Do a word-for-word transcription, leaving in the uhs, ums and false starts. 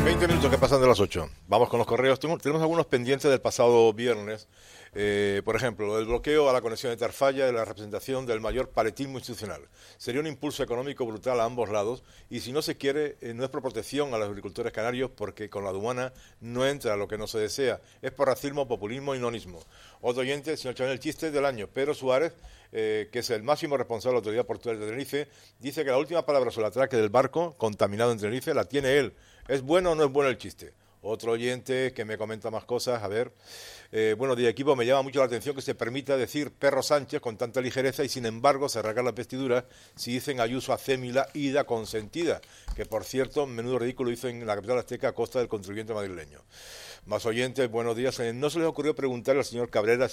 veinte minutos que pasan de las ocho. Vamos con los correos. Tenemos, tenemos algunos pendientes del pasado viernes. Eh, por ejemplo, el bloqueo a la conexión de Tarfalla y la representación del mayor paletismo institucional. Sería un impulso económico brutal a ambos lados y si no se quiere, eh, no es por protección a los agricultores canarios porque con la aduana no entra lo que no se desea. Es por racismo, populismo y nonismo. Otro oyente, señor Chanel, el chiste del año. Pedro Suárez, eh, que es el máximo responsable de la Autoridad Portuaria de Tenerife, dice que la última palabra sobre el atraque del barco contaminado en Tenerife la tiene él. ¿Es bueno o no es bueno el chiste? Otro oyente que me comenta más cosas, a ver. Eh, bueno, de equipo me llama mucho la atención que se permita decir Perro Sánchez con tanta ligereza y sin embargo se rasgan las vestiduras si dicen Ayuso Acémila, Ida consentida, que por cierto, menudo ridículo hizo en la capital azteca a costa del contribuyente madrileño. Más oyentes, buenos días. Eh, ¿No se les ocurrió preguntarle al señor Cabrera